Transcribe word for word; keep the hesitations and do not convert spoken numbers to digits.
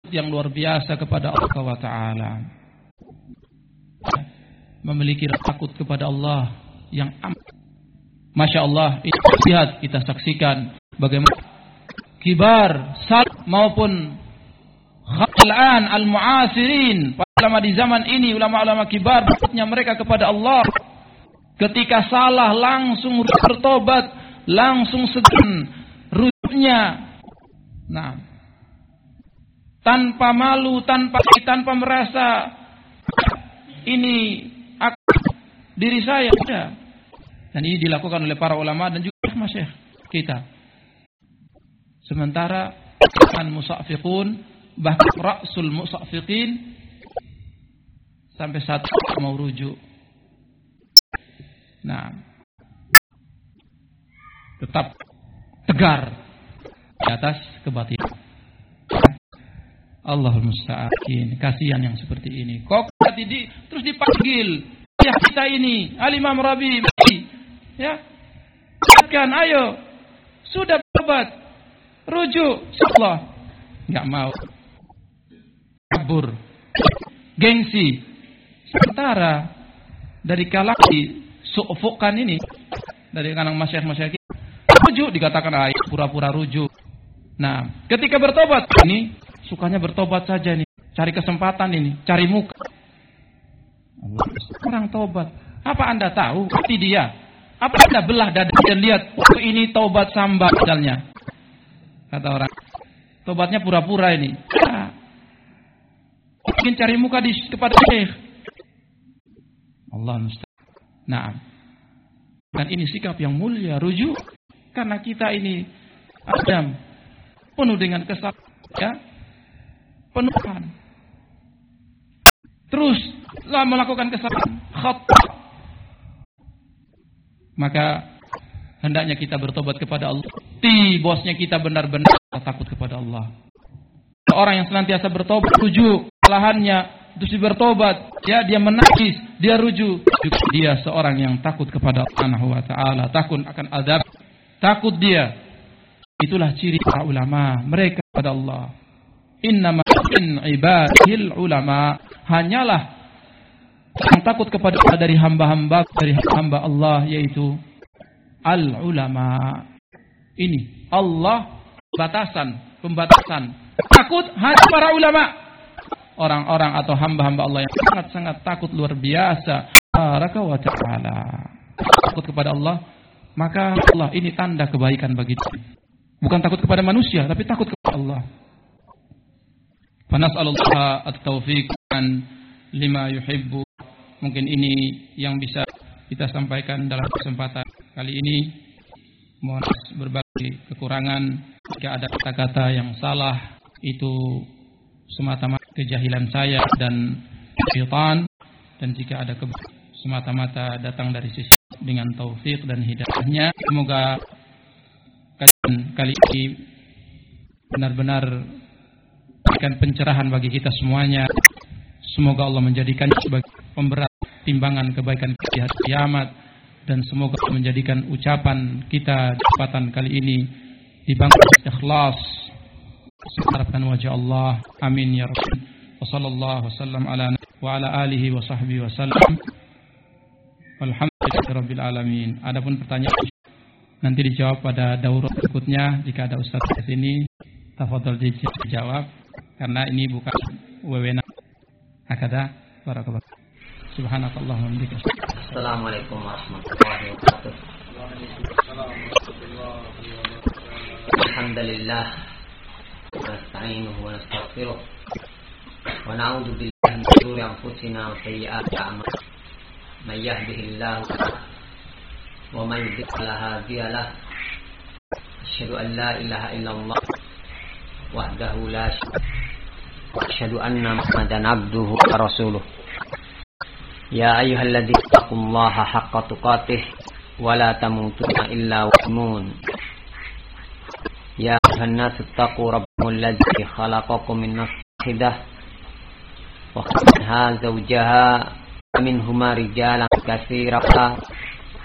yang luar biasa kepada Allah wa ta'ala. Memiliki takut kepada Allah yang amat. Masya Allah, ini lihat, kita saksikan bagaimana kibar salaf maupun khal'an al-mu'asirin, para ulama di zaman ini, ulama-ulama kibar, takutnya mereka kepada Allah. Ketika salah langsung bertobat, langsung segera rujuknya. Nah, tanpa malu, tanpa tanpa merasa ini aku, diri saya. Ya. Dan ini dilakukan oleh para ulama dan juga masyayikh kita. Sementara kan musaffiqun, bahkan ra'sul musaffiqin sampai saat mau rujuk. Nah, tetap tegar di atas kebatilan. Allahul musta'an. Kasihan yang seperti ini. Kok di, terus dipanggil ya kita ini Al-Imam Rabi, ya, katakan ayo, sudah berobat, rujuk, insyaallah. Enggak mau, kabur, gengsi. Sementara dari kalangan su'fukan ini, dari kalangan masyayikh-masyayikh, rujuk dikatakan ayo, pura-pura rujuk. Nah, ketika bertobat ini sukanya bertobat saja nih, cari kesempatan ini, cari muka. Orang tobat, apa Anda tahu hati dia? Apa Anda belah dada dan lihat, oh ini tobat sambat misalnya. Kata orang, tobatnya pura-pura ini. Nah, ingin cari muka di kepada syekh. Allah musta'an. Nah, dan ini sikap yang mulia, rujuk, karena kita ini Adam penuh dengan kesalahan, ya, penuhan. Terus lah melakukan kesalahan, khata. Maka hendaknya kita bertobat kepada Allah. Ti bosnya kita benar-benar takut kepada Allah. Orang yang senantiasa bertobat, rujuk kesalahannya, terus dia bertobat, ya, dia menangis, dia rujuk, dia seorang yang takut kepada Allah Subhanahu wa taala, takut akan azab, takut dia. Itulah ciri para ulama, mereka kepada Allah. Innama min ibadil ulama, hanyalah yang takut kepada Allah dari hamba-hamba, dari hamba Allah, yaitu al ulama. Ini Allah batasan, pembatasan. Takut hanya para ulama, orang-orang atau hamba-hamba Allah yang sangat-sangat takut luar biasa. Baraka wa ta'ala. Takut kepada Allah, maka Allah ini tanda kebaikan bagi dia. Bukan takut kepada manusia, tapi takut kepada Allah. Fanas'alullah at-taufiq an lima yuhibbu. Mungkin ini yang bisa kita sampaikan dalam kesempatan kali ini. Mohon berbagi kekurangan. Jika ada kata-kata yang salah, itu semata-mata kejahilan saya dan syaitan. Dan jika ada kebaikan, semata-mata datang dari sisi dengan taufik dan hidayahnya. Semoga kajian kali ini benar-benar memberikan pencerahan bagi kita semuanya. Semoga Allah menjadikan sebagai pemberat timbangan kebaikan di hari kiamat, dan semoga menjadikan ucapan kita di kesempatan kali ini dibangun ikhlas mengharapkan wajah Allah. Amin ya rabbal alamin. Wassallallahu wasallam ala wa ala alihi wa sahbihi wasallam. Walhamdulillahirabbil alamin. Adapun pertanyaan nanti dijawab pada daurah berikutnya jika ada ustaz di sini. Tafadhol dijawab karena ini bukan wewenang akada. Barakallahu. Subhanakallahumma wa bihamdika. Assalamualaikum warahmatullahi wabarakatuh. Alhamdulillah. Nasta'inuhu wa nastaghfiruh. Wa na'udzu billahi min shururi anfusina wa sayyi'ati a'malina. May yahdihillahu wa may yudlil fala hadiya lahu. Asyhadu an la ilaha illallah wahdahu la syarika lahu wa asyhadu anna Muhammadan abduhu wa rasuluh. Ya ayyuhalladzina taqullaha haqqa tuqatih wa la tamutunna illa wa antum. Ya ayyuhan nasu taqu rabbakumul ladzi khalaqakum min nafsin wahidah wa khalaqa minha zawjaha minhuma rijalan katsiran